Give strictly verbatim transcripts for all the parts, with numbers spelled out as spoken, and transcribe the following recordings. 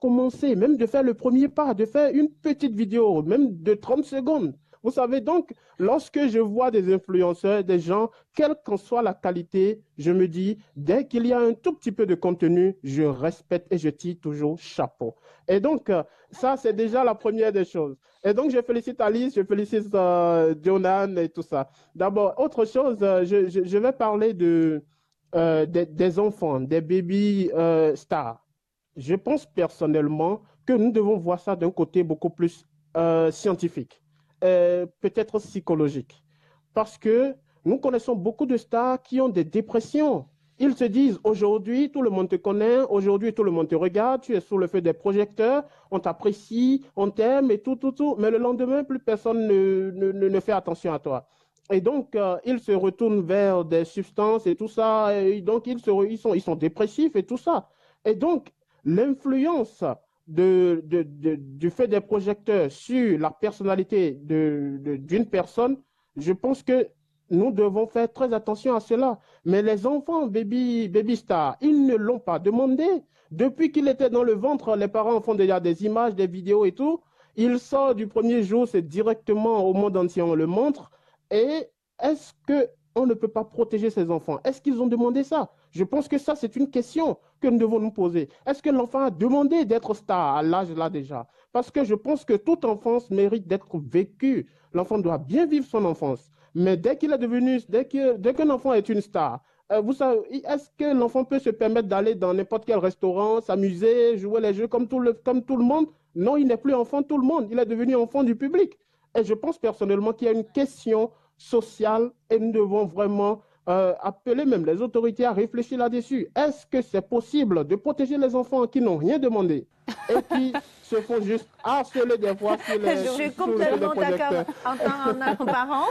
commencer, même de faire le premier pas, de faire une petite vidéo, même de trente secondes. Vous savez, donc, lorsque je vois des influenceurs, des gens, quelle qu'en soit la qualité, je me dis, dès qu'il y a un tout petit peu de contenu, je respecte et je tire toujours chapeau. Et donc, euh, ça, c'est déjà la première des choses. Et donc, je félicite Alice, je félicite euh, Jonan et tout ça. D'abord, autre chose, euh, je, je, je vais parler de, euh, des, des enfants, des baby euh, stars. Je pense personnellement que nous devons voir ça d'un côté beaucoup plus euh, scientifique, euh, peut-être psychologique. Parce que nous connaissons beaucoup de stars qui ont des dépressions. Ils se disent, aujourd'hui, tout le monde te connaît, aujourd'hui, tout le monde te regarde, tu es sous le feu des projecteurs, on t'apprécie, on t'aime et tout, tout, tout. Mais le lendemain, plus personne ne, ne, ne fait attention à toi. Et donc, euh, ils se retournent vers des substances et tout ça. Et donc, ils, se, ils, sont, ils sont dépressifs et tout ça. Et donc, l'influence de, de, de, du fait des projecteurs sur la personnalité d'une de, de, personne, je pense que nous devons faire très attention à cela. Mais les enfants baby, baby stars, ils ne l'ont pas demandé. Depuis qu'il était dans le ventre, les parents font déjà des images, des vidéos et tout. Il sort du premier jour, c'est directement au monde entier, on le montre. Et est-ce qu'on ne peut pas protéger ces enfants? Est-ce qu'ils ont demandé ça? Je pense que ça, c'est une question que nous devons nous poser. Est-ce que l'enfant a demandé d'être star à l'âge là déjà? Parce que je pense que toute enfance mérite d'être vécue. L'enfant doit bien vivre son enfance. Mais dès qu'il est devenu, dès que, dès qu'un enfant est une star, euh, vous savez, est-ce que l'enfant peut se permettre d'aller dans n'importe quel restaurant, s'amuser, jouer les jeux comme tout le, comme tout le monde? Non, il n'est plus enfant tout le monde. Il est devenu enfant du public. Et je pense personnellement qu'il y a une question sociale et nous devons vraiment euh, appeler même les autorités à réfléchir là-dessus. Est-ce que c'est possible de protéger les enfants qui n'ont rien demandé et qui se font juste harceler des fois sur les Je suis complètement d'accord en tant que parent.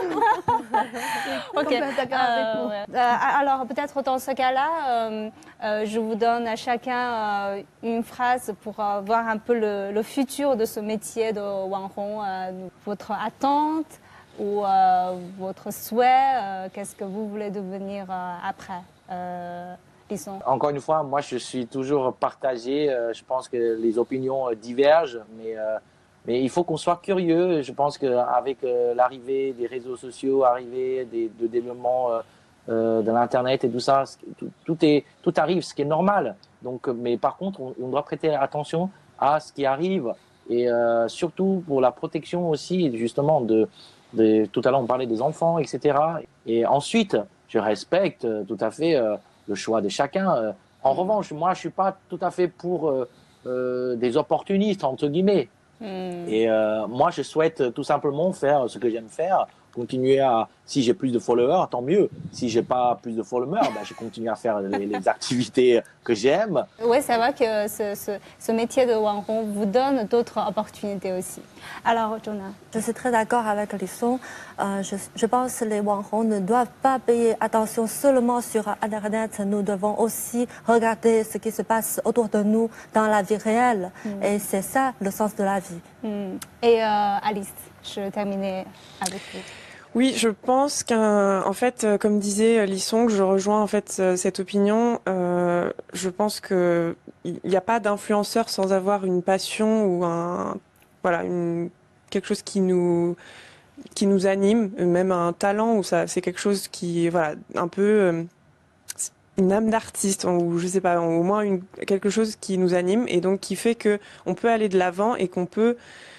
Ok. Euh, ouais. euh, alors peut-être dans ce cas-là, euh, euh, je vous donne à chacun euh, une phrase pour euh, voir un peu le, le futur de ce métier de Wanhong, euh, votre attente ou euh, votre souhait, euh, qu'est-ce que vous voulez devenir euh, après euh, Lisson. Encore une fois, moi je suis toujours partagé, euh, je pense que les opinions euh, divergent, mais, euh, mais il faut qu'on soit curieux. Je pense qu'avec euh, l'arrivée des réseaux sociaux, l'arrivée des de développement euh, euh, de l'internet et tout ça, tout, tout, est, tout arrive, ce qui est normal. Donc, mais par contre, on, on doit prêter attention à ce qui arrive et euh, surtout pour la protection aussi justement de De, tout à l'heure, on parlait des enfants, et cetera. Et ensuite, je respecte euh, tout à fait euh, le choix de chacun. Euh, en mmh. revanche, moi, je suis pas tout à fait pour euh, euh, des opportunistes, entre guillemets. Mmh. Et euh, moi, je souhaite tout simplement faire ce que j'aime faire, continuer à... Si j'ai plus de followers, tant mieux. Si j'ai pas plus de followers, ben, je continue à faire les, les activités que j'aime. Oui, c'est vrai que ce, ce, ce métier de Wanhong vous donne d'autres opportunités aussi. Alors, Jonah. Je suis très d'accord avec Lisson. Euh, je, je pense que les Wanhong ne doivent pas payer attention seulement sur Internet. Nous devons aussi regarder ce qui se passe autour de nous dans la vie réelle. Mm. Et c'est ça le sens de la vie. Mm. Et euh, Alice, je terminais avec vous. Oui, je pense qu'en fait, comme disait Lisson, je rejoins en fait cette opinion. Euh, je pense que il n'y a pas d'influenceur sans avoir une passion ou un voilà une quelque chose qui nous qui nous anime, même un talent ou ça c'est quelque chose qui voilà un peu euh, une âme d'artiste ou je sais pas au moins une quelque chose qui nous anime et donc qui fait que on peut aller de l'avant et qu'on peut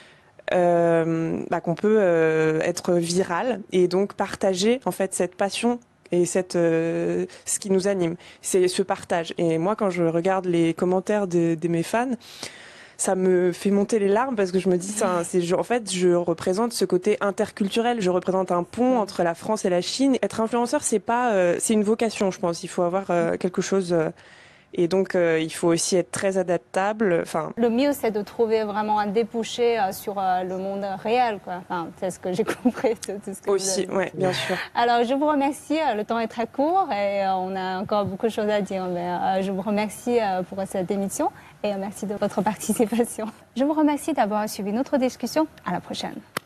Euh, bah, qu'on peut euh, être viral et donc partager en fait cette passion et cette euh, ce qui nous anime, c'est ce partage. Et moi, quand je regarde les commentaires de, de mes fans, ça me fait monter les larmes parce que je me dis, ça, c'est, en fait, je représente ce côté interculturel. Je représente un pont entre la France et la Chine. Être influenceur, c'est pas, euh, c'est une vocation, je pense. Il faut avoir euh, quelque chose. Euh, Et donc, euh, il faut aussi être très adaptable. Enfin, le mieux, c'est de trouver vraiment un débouché euh, sur euh, le monde réel, quoi. Enfin, c'est ce que j'ai compris. Tout, tout ce que aussi, oui, bien sûr. Alors, je vous remercie. Le temps est très court et euh, on a encore beaucoup de choses à dire. Mais euh, je vous remercie euh, pour cette émission et merci de votre participation. Je vous remercie d'avoir suivi notre discussion. À la prochaine.